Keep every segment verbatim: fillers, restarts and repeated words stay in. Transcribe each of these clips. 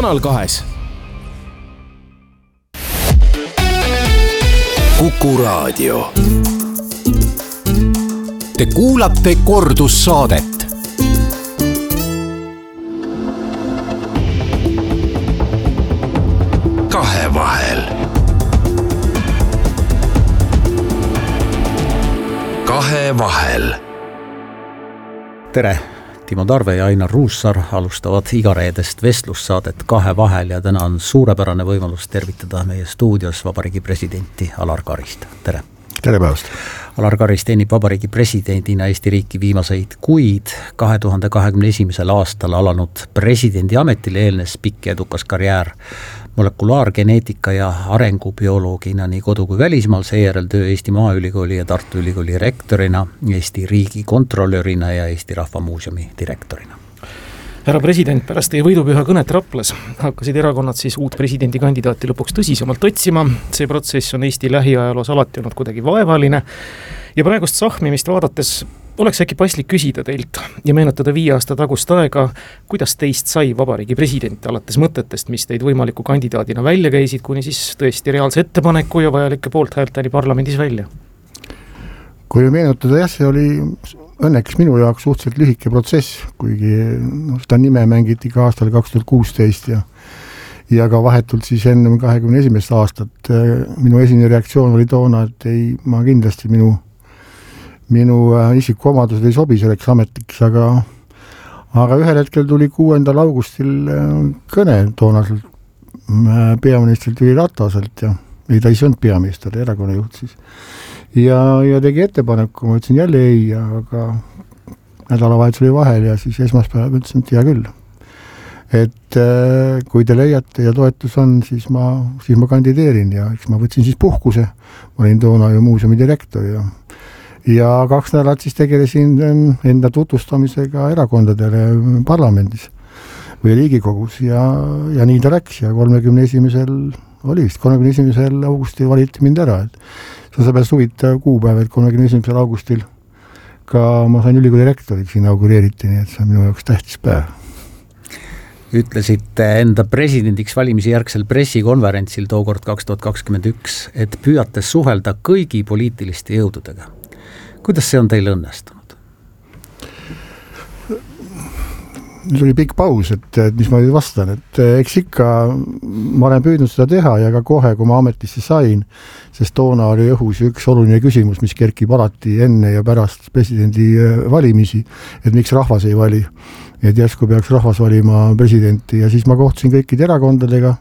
Kanal kahes. Kuku Raadio. Te kuulate kordussaadet. Kahevahel. Kahevahel. Tere! Timo Tarve ja Ainar Ruussaar alustavad igareedest vestlussaadet Kahevahel ja täna on suurepärane võimalus tervitada meie stuudios vabariigi presidenti Alar Karist. Tere! Tere päevast! Alar Karis teenib vabariigi presidendina Eesti riiki viimaseid kuid. kahe tuhande kahekümne esimesel aastal alanud presidendi ametile eelnes pikk ja edukas karjäär molekulaargeneetika ja arengubioloogina nii kodu kui välismaal, seejärel töö Eesti Maaülikooli ja Tartu Ülikooli rektorina, Eesti riigi kontrollörina ja Eesti Rahvamuuseumi direktorina. Härra president, pärast teie võidupüha kõnet Raplas hakkasid erakonnad siis uut presidendikandidaati lõpuks tõsisemalt otsima. See protsess on Eesti lähiajaloos alati olnud kuidagi vaevaline ja praegust sahmimist vaadates oleks äkki paslik küsida teilt ja meenutada viie aasta tagust aega, kuidas teist sai vabariigi president alates mõtetest, mis teid võimaliku kandidaadina välja käisid, kuni siis tõesti reaalse ettepaneku ja vajalike poolthäälteni parlamendis välja? Kui meenutada, jah, see oli õnneks minu jaoks suhteliselt lühike protsess, kuigi no, seda nime mängiti ka aastal kaks tuhat kuusteist ja, ja ka vahetult siis enne kahekümne esimest aastat. Minu esimene reaktsioon oli toona, et ei, ma kindlasti minu minu isikuomadused ei sobi selleks ametiks, aga, aga ühel hetkel tuli kuuendal augustil kõne toonaselt peaministrilt Jüri Rataselt ja ei, ta ei olnud peaminister, erakonna juht siis. Ja, ja tegi ettepaneku, ma ütlesin jälle ei, aga nädalavahetus oli vahel ja siis esmaspäev ütlesin, et hea küll. Et kui te leiate ja toetus on, siis ma, siis ma kandideerin ja eks ma võtsin siis puhkuse. Ma olin toona ju muuseumi direktor ja Ja kaks nädalat siis tegelesin enda tutvustamisega erakondadele parlamendis või Riigikogus ja, ja nii ta läks ja kolmekümne esimesel oli vist, kolmekümne esimesel augustil valiti mind ära. Et see on pärast huvitav kuupäev, et kolmekümne esimesel augustil ka ma sain ülikooli rektoriks inaugureeriti, nii et see on minu jaoks tähtis päev. Ütlesite enda presidendiks valimisi järgsel pressikonverentsil tookord kaks tuhat kakskümmend üks, et püüate suhelda kõigi poliitiliste jõududega. Kuidas see on teil õnnestunud? See oli pikk paus, et, et mis ma nüüd vastan, et eks ikka ma olen püüdnud seda teha ja ka kohe, kui ma ametisse sain, sest toona oli õhus üks oluline küsimus, mis kerkib alati enne ja pärast presidendi valimisi, et miks rahvas ei vali, et järsku peaks rahvas valima presidenti ja siis ma kohtusin kõikide erakondadega,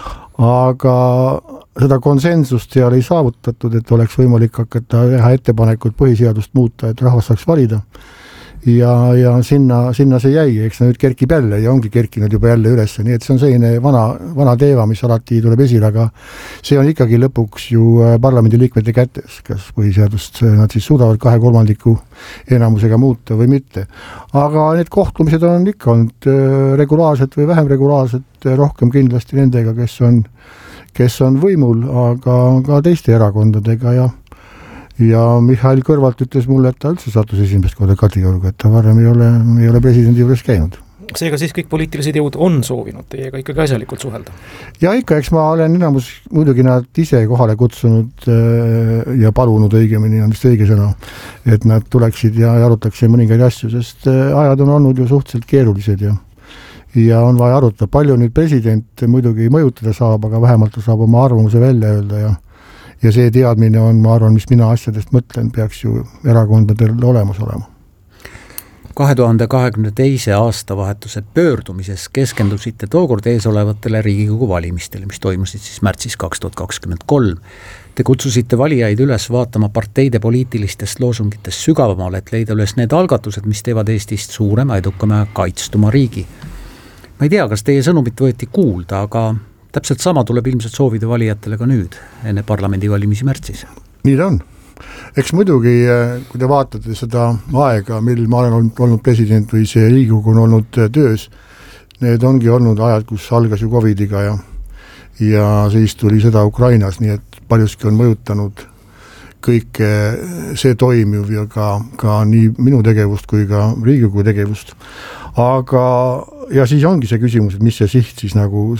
aga seda konsensust seal ei saavutatud, et oleks võimalik hakata teha ettepanekut põhiseadust muuta, et rahvas saaks valida. Ja, ja sinna, sinna see jäi, eks nüüd kerkib jälle ja ongi kerkinud juba jälle üles, nii et see on selline vana, vana teema, mis alati tuleb esile, aga see on ikkagi lõpuks ju parlamendi liikmete kätes, kas põhiseadust nad siis suudavad kahe kolmandiku enamusega muuta või mitte. Aga need kohtumised on ikka olnud regulaarsed või vähem regulaarsed, rohkem kindlasti nendega, kes on kes on võimul, aga ka teiste erakondadega ja, ja Mihhail Kõrvalt ütles mulle, et ta üldse sattus esimest korda Kadriorgu, et ta varem ei ole, ei ole presidendi juures käinud. Seega siis kõik poliitilised jõud on soovinud teiega ikkagi asjalikult suhelda? Ja ikka, eks ma olen enamus muidugi nad ise kohale kutsunud ja palunud õigemini, on vist õige sõna, et nad tuleksid ja arutaksid mõningaid asju, sest ajad on olnud ju suhteliselt keerulised ja ja on vaja arutada, palju nüüd president muidugi mõjutada saab, aga vähemalt ta saab oma arvamuse välja öelda ja, ja see teadmine on, ma arvan, mis mina asjadest mõtlen, peaks ju erakondadel olemas olema. kahe tuhande kahekümne teise aastavahetuse pöördumises keskendusite tookord ees olevatele Riigikogu valimistele, mis toimusid siis märtsis kaks tuhat kakskümmend kolm. Te kutsusite valijaid üles vaatama parteide poliitilistest loosungitest sügavamale, et leida üles need algatused, mis teevad Eestist suurema, edukama ja kaitstuma riigi. Ma ei tea, kas teie sõnumit võeti kuulda, aga täpselt sama tuleb ilmselt soovida valijatele ka nüüd, enne parlamendi valimisi märtsis. Nii ta on. Eks muidugi, kui te vaatate seda aega, mil ma olen olnud president või see Riigikogu on olnud töös, need ongi olnud ajad, kus algas ju Covidiga ja, ja siis tuli seda Ukrainas, nii et paljuski on mõjutanud kõik see toimiv ja ka, ka nii minu tegevust kui ka Riigikogu tegevust. Aga ja siis ongi see küsimus, et mis see siht siis nagu